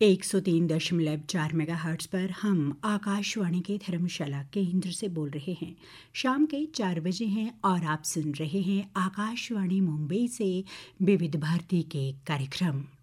103.4 megahertz पर हम आकाशवाणी के धर्मशाला केंद्र से बोल रहे हैं। शाम के 4 बजे हैं और आप सुन रहे हैं आकाशवाणी मुंबई से विविध भारती के कार्यक्रम।